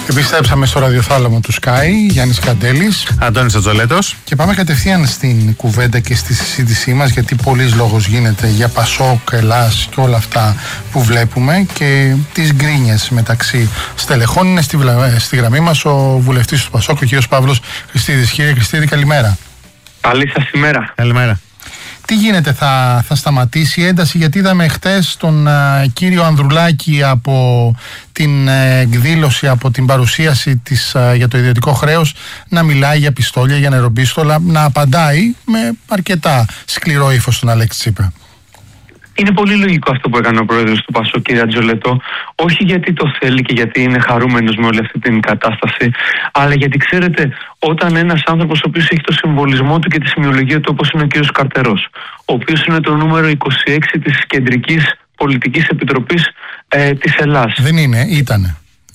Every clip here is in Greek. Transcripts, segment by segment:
Επιστρέψαμε στο ραδιοθάλαμο του Sky, Γιάννης Καντέλης, Αντώνης Ατζολέτος. Και πάμε κατευθείαν στην κουβέντα και στη συζήτησή μας, γιατί πολλής λόγος γίνεται για Πασόκ, Ελλάς και όλα αυτά που βλέπουμε και τις γκρίνιες μεταξύ στελεχών. Είναι στη γραμμή μας ο βουλευτής του Πασόκ, ο κύριος Παύλος Χριστίδης. Κύριε Χριστίδη, καλημέρα. Καλή σας ημέρα. Καλημέρα. Τι γίνεται, θα σταματήσει η ένταση? Γιατί είδαμε χτες τον κύριο Ανδρουλάκη από την εκδήλωση, από την παρουσίαση για το ιδιωτικό χρέος, να μιλάει για πιστόλια, για νεροπίστολα, να απαντάει με αρκετά σκληρό ύφος στον Αλέξη Τσίπρα. Είναι πολύ λογικό αυτό που έκανε ο πρόεδρος του Πασόκ, κύριε Ατζολέτο. Όχι γιατί το θέλει και γιατί είναι χαρούμενος με όλη αυτή την κατάσταση, αλλά γιατί ξέρετε, όταν ένας άνθρωπος ο οποίος έχει το συμβολισμό του και τη σημειολογία του, όπως είναι ο κύριος Καρτερός, ο οποίος είναι το νούμερο 26 της Κεντρικής Πολιτικής Επιτροπής της Ελλάς. Δεν είναι, ήτανε.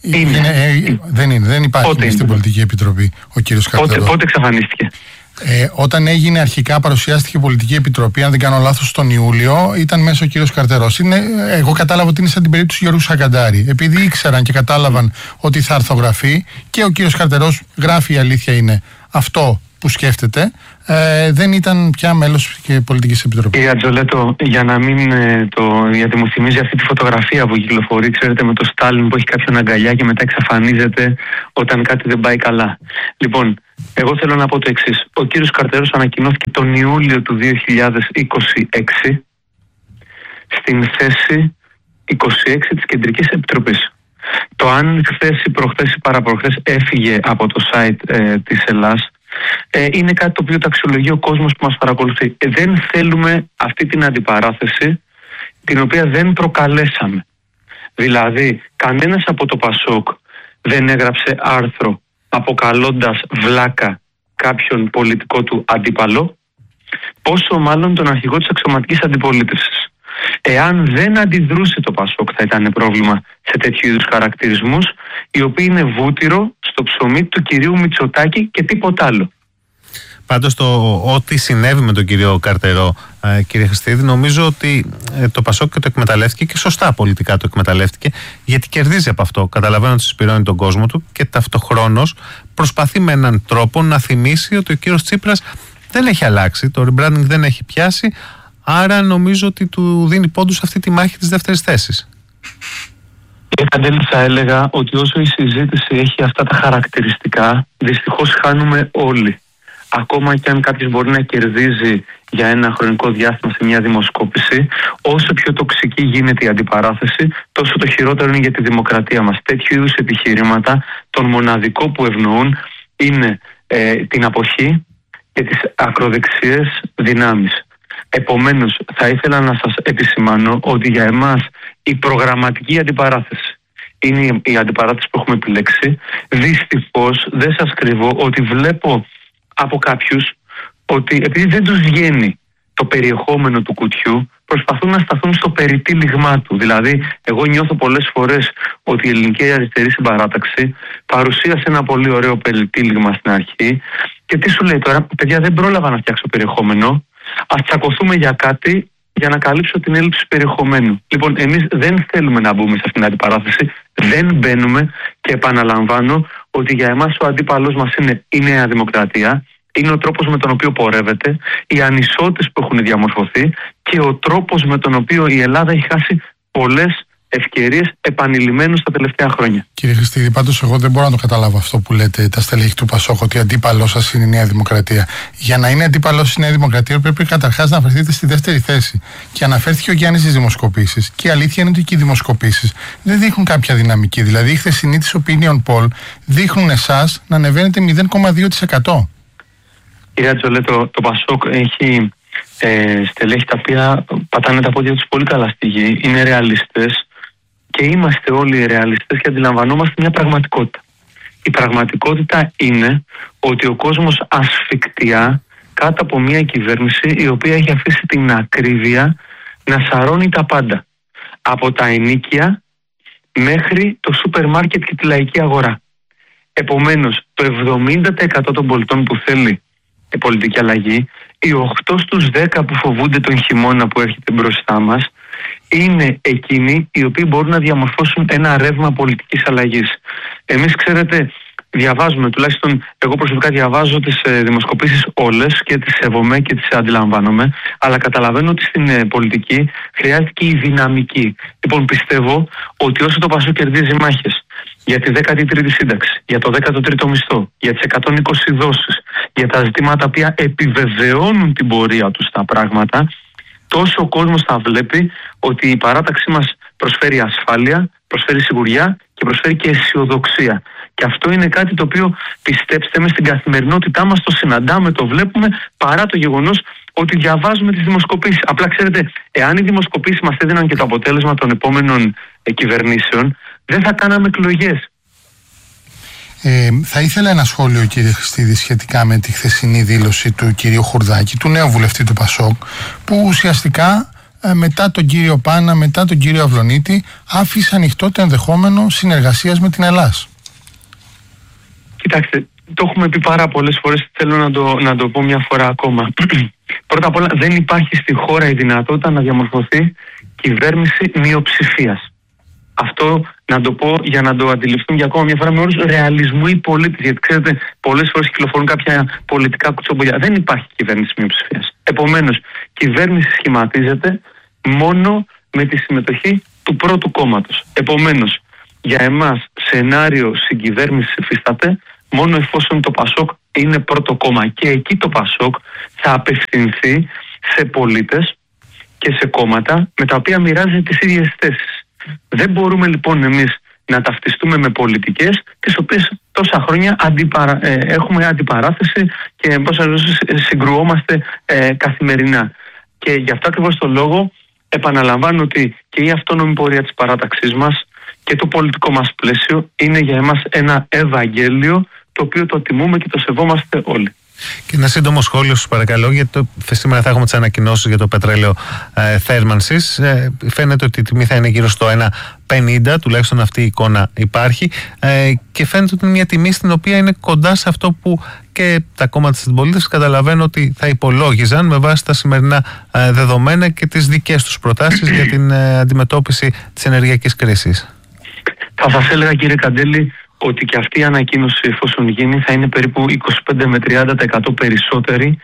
Δεν υπάρχει στην Πολιτική Επιτροπή ο κύριος Καρτερός. Πότε εξαφανίστηκε? Όταν έγινε αρχικά, παρουσιάστηκε η Πολιτική Επιτροπή, αν δεν κάνω λάθος, τον Ιούλιο, ήταν μέσα ο κύριος Καρτερός. Εγώ κατάλαβα ότι είναι σαν την περίπτωση του Γιώργου Σακαντάρη. Επειδή ήξεραν και κατάλαβαν ότι θα αρθογραφεί και ο κύριος Καρτερός γράφει, η αλήθεια είναι αυτό που σκέφτεται, δεν ήταν πια μέλος και Πολιτικής Επιτροπής. Κύριε Ατζολέτο, γιατί μου θυμίζει αυτή τη φωτογραφία που κυκλοφορεί, ξέρετε, με το Στάλιν που έχει κάποιον αγκαλιά και μετά εξαφανίζεται όταν κάτι δεν πάει καλά. Λοιπόν, εγώ θέλω να πω το εξής. Ο κύριος Καρτερός ανακοινώθηκε τον Ιούλιο του 2026 στην θέση 26 της Κεντρικής Επιτροπής. Το αν χθες ή προχθές ή παραπροχθές έφυγε από το site της Ελλάς είναι κάτι το οποίο το αξιολογεί ο κόσμος που μας παρακολουθεί. Δεν θέλουμε αυτή την αντιπαράθεση την οποία δεν προκαλέσαμε. Δηλαδή, κανένας από το Πασόκ δεν έγραψε άρθρο αποκαλώντας βλάκα κάποιον πολιτικό του αντίπαλο, πόσο μάλλον τον αρχηγό της αξιωματικής αντιπολίτευσης. Εάν δεν αντιδρούσε το Πασόκ, θα ήταν πρόβλημα σε τέτοιου είδους χαρακτηρισμούς, οι οποίοι είναι βούτυρο στο ψωμί του κυρίου Μητσοτάκη και τίποτα άλλο. Πάντως ό,τι συνέβη με τον κύριο Καρτερό, κύριε Χριστίδη, νομίζω ότι το Πασόκ το εκμεταλλεύτηκε και σωστά πολιτικά το εκμεταλλεύτηκε, γιατί κερδίζει από αυτό. Καταλαβαίνω ότι συσπηρώνει τον κόσμο του και ταυτοχρόνως προσπαθεί με έναν τρόπο να θυμίσει ότι ο κύριος Τσίπρας δεν έχει αλλάξει, το rebranding δεν έχει πιάσει, άρα νομίζω ότι του δίνει πόντους αυτή τη μάχη της δεύτερης θέσης. Κύριε Καντέλη, θα έλεγα ότι όσο η συζήτηση έχει αυτά τα χαρακτηριστικά, δυστυχώς χάνουμε όλοι. Ακόμα και αν κάποιος μπορεί να κερδίζει για ένα χρονικό διάστημα σε μια δημοσκόπηση, όσο πιο τοξική γίνεται η αντιπαράθεση, τόσο το χειρότερο είναι για τη δημοκρατία μας. Τέτοιου είδους επιχειρήματα, τον μοναδικό που ευνοούν είναι την αποχή και τις ακροδεξιές δυνάμεις. Επομένως, θα ήθελα να σας επισημάνω ότι για εμάς η προγραμματική αντιπαράθεση είναι η αντιπαράθεση που έχουμε επιλέξει. Δυστυχώς, δεν σας κρύβω ότι βλέπω από κάποιους ότι επειδή δεν τους βγαίνει το περιεχόμενο του κουτιού, προσπαθούν να σταθούν στο περιτύλιγμά του. Δηλαδή, εγώ νιώθω πολλές φορές ότι η ελληνική αριστερή συμπαράταξη παρουσίασε ένα πολύ ωραίο περιτύλιγμα στην αρχή και τι σου λέει τώρα, παιδιά, δεν πρόλαβα να φτιάξω περιεχόμενο, ας τσακωθούμε για κάτι για να καλύψω την έλλειψη περιεχομένου. Λοιπόν, εμείς δεν θέλουμε να μπούμε σε αυτήν την αντιπαράθεση, δεν μπαίνουμε και επαναλαμβάνω ότι για εμάς ο αντίπαλος μας είναι η Νέα Δημοκρατία, είναι ο τρόπος με τον οποίο πορεύεται, οι ανισότητες που έχουν διαμορφωθεί και ο τρόπος με τον οποίο η Ελλάδα έχει χάσει πολλές ευκαιρίες επανειλημμένως τα τελευταία χρόνια. Κύριε Χριστίδη, πάντως εγώ δεν μπορώ να το καταλάβω αυτό που λέτε τα στελέχη του Πασόκ, ότι αντίπαλός σας είναι η Νέα Δημοκρατία. Για να είναι αντίπαλος η Νέα Δημοκρατία πρέπει καταρχάς να βρεθείτε στη δεύτερη θέση. Και αναφέρθηκε ο Γιάννης στις δημοσκοπήσεις. Και η αλήθεια είναι ότι και οι δημοσκοπήσεις δεν δείχνουν κάποια δυναμική. Δηλαδή η χθεσινή της Opinion Poll δείχνουν εσάς να ανεβαίνετε 0,2%. Κύριε Ατζολέτο, το Πασόκ έχει στελέχη τα οποία πατάνε τα πόδια τους πολύ καλά στη γη, είναι ρεαλιστές και είμαστε όλοι ρεαλιστές και αντιλαμβανόμαστε μια πραγματικότητα. Η πραγματικότητα είναι ότι ο κόσμος ασφικτιά κάτω από μια κυβέρνηση η οποία έχει αφήσει την ακρίβεια να σαρώνει τα πάντα. Από τα ενοίκια μέχρι το σούπερ μάρκετ και τη λαϊκή αγορά. Επομένως, το 70% των πολιτών που θέλει πολιτική αλλαγή, οι 8 στους 10 που φοβούνται τον χειμώνα που έρχεται μπροστά μας, είναι εκείνοι οι οποίοι μπορούν να διαμορφώσουν ένα ρεύμα πολιτικής αλλαγής. Εμείς, ξέρετε, διαβάζουμε, τουλάχιστον εγώ προσωπικά διαβάζω τις δημοσκοπήσεις όλες και τις σέβομαι και τις αντιλαμβάνομαι, αλλά καταλαβαίνω ότι στην πολιτική χρειάζεται και η δυναμική. Λοιπόν, πιστεύω ότι όσο το ΠΑΣΟΚ κερδίζει μάχες για τη 13η σύνταξη, για το 13ο μισθό, για τις 120 δόσεις, για τα ζητήματα που επιβεβαιώνουν την πορεία τους στα πράγματα, τόσο ο κόσμος θα βλέπει ότι η παράταξή μας προσφέρει ασφάλεια, προσφέρει σιγουριά και προσφέρει και αισιοδοξία. Και αυτό είναι κάτι το οποίο, πιστέψτε με, στην καθημερινότητά μας το συναντάμε, το βλέπουμε, παρά το γεγονός ότι διαβάζουμε τις δημοσκοπήσεις. Απλά, ξέρετε, εάν οι δημοσκοπήσεις μας έδιναν και το αποτέλεσμα των επόμενων κυβερνήσεων, δεν θα κάναμε εκλογές. Θα ήθελα ένα σχόλιο, κύριε Χριστίδη, σχετικά με τη χθεσινή δήλωση του κυρίου Χουρδάκη, του νέου βουλευτή του ΠΑΣΟΚ, που ουσιαστικά μετά τον κύριο Πάνα, μετά τον κύριο Αυλονίτη, άφησε ανοιχτό το ενδεχόμενο συνεργασίας με την Ελλάς. Κοιτάξτε, το έχουμε πει πάρα πολλές φορές, θέλω να το πω μια φορά ακόμα. Πρώτα απ' όλα, δεν υπάρχει στη χώρα η δυνατότητα να διαμορφωθεί κυβέρνηση μειοψηφίας. Αυτό να το πω για να το αντιληφθούν για ακόμα μια φορά με όρους ρεαλισμού οι πολίτες. Γιατί, ξέρετε, πολλές φορές κυκλοφορούν κάποια πολιτικά κουτσομπολιά. Δεν υπάρχει κυβέρνηση μειοψηφίας. Επομένως, κυβέρνηση σχηματίζεται μόνο με τη συμμετοχή του πρώτου κόμματος. Επομένως, για εμάς σενάριο συγκυβέρνησης υφίσταται μόνο εφόσον το ΠΑΣΟΚ είναι πρώτο κόμμα. Και εκεί το ΠΑΣΟΚ θα απευθυνθεί σε πολίτες και σε κόμματα με τα οποία μοιράζει τις ίδιες θέσεις. Δεν μπορούμε λοιπόν εμείς να ταυτιστούμε με πολιτικές τις οποίες τόσα χρόνια έχουμε αντιπαράθεση και συγκρουόμαστε καθημερινά. Και γι' αυτό ακριβώς το λόγο επαναλαμβάνω ότι και η αυτόνομη πορεία της παράταξής μας και το πολιτικό μας πλαίσιο είναι για εμάς ένα Ευαγγέλιο, το οποίο το τιμούμε και το σεβόμαστε όλοι. Και ένα σύντομο σχόλιο, σας παρακαλώ, γιατί σήμερα θα έχουμε τις ανακοινώσεις για το πετρέλαιο θέρμανσης. Φαίνεται ότι η τιμή θα είναι γύρω στο 1,50, τουλάχιστον αυτή η εικόνα υπάρχει, και φαίνεται ότι είναι μια τιμή στην οποία είναι κοντά σε αυτό που και τα κόμματα της αντιπολίτευσης καταλαβαίνω ότι θα υπολόγιζαν με βάση τα σημερινά δεδομένα και τις δικές τους προτάσεις για την αντιμετώπιση της ενεργειακής κρίσης. Θα σας έλεγα, κύριε Καντέλη, ότι και αυτή η ανακοίνωση, εφόσον γίνει, θα είναι περίπου 25 με 30% περισσότερη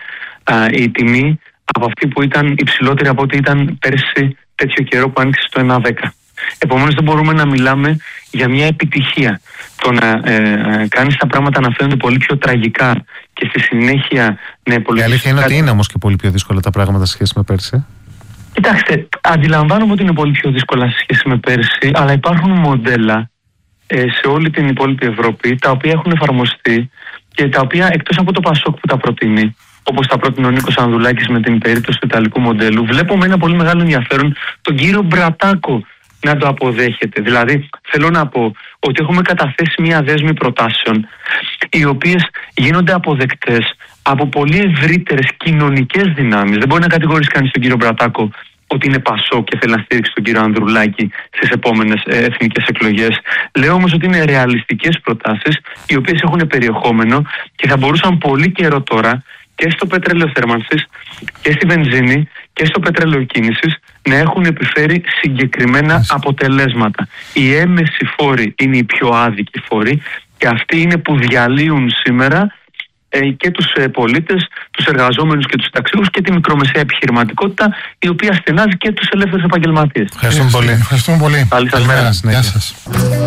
η τιμή από αυτή που ήταν υψηλότερη από ό,τι ήταν πέρσι τέτοιο καιρό που άνοιξε στο 1,10. Επομένως, δεν μπορούμε να μιλάμε για μια επιτυχία. Το να κάνεις τα πράγματα να φαίνονται πολύ πιο τραγικά και στη συνέχεια να υπολογίσεις. Η αλήθεια είναι ότι είναι όμως και πολύ πιο δύσκολα τα πράγματα σε σχέση με πέρσι. Κοιτάξτε, αντιλαμβάνομαι ότι είναι πολύ πιο δύσκολα σε σχέση με πέρσι, αλλά υπάρχουν μοντέλα σε όλη την υπόλοιπη Ευρώπη, τα οποία έχουν εφαρμοστεί και τα οποία, εκτός από το ΠΑΣΟΚ που τα προτείνει, όπως τα πρότεινε ο Νίκος Ανδρουλάκης με την περίπτωση του ιταλικού μοντέλου, βλέπω με ένα πολύ μεγάλο ενδιαφέρον τον κύριο Μπρατάκο να το αποδέχεται. Δηλαδή, θέλω να πω ότι έχουμε καταθέσει μια δέσμη προτάσεων, οι οποίες γίνονται αποδεκτές από πολύ ευρύτερες κοινωνικές δυνάμεις. Δεν μπορεί να κατηγορήσει κανείς τον κύριο Μπρατάκο ότι είναι ΠΑΣΟΚ και θέλει να στήριξει τον κύριο Ανδρουλάκη στις επόμενες εθνικές εκλογές. Λέω όμως ότι είναι ρεαλιστικές προτάσεις, οι οποίες έχουν περιεχόμενο και θα μπορούσαν πολύ καιρό τώρα και στο πετρέλαιο θέρμανσης και στη βενζίνη και στο πετρέλαιο κίνησης να έχουν επιφέρει συγκεκριμένα αποτελέσματα. Οι έμμεσοι φόροι είναι οι πιο άδικοι φόροι και αυτοί είναι που διαλύουν σήμερα και τους πολίτες, τους εργαζόμενους και τους ταξιούχους και τη μικρομεσαία επιχειρηματικότητα, η οποία στενάζει και τους ελεύθερους επαγγελματίες. Ευχαριστούμε πολύ. Ευχαριστούμε πολύ. Καλή σας μέρα. Γεια σας.